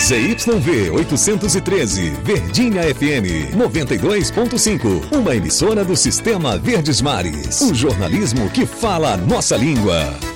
ZYV 813, Verdinha FM 92.5, uma emissora do Sistema Verdes Mares. O jornalismo que fala a nossa língua.